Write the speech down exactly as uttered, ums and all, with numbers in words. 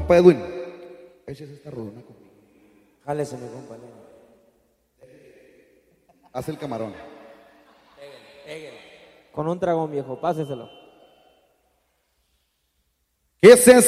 Compa Edwin, eches esta rolona conmigo. Jálese, mi compa. Haz el camarón. Con un dragón, viejo, páseselo. ¿Qué se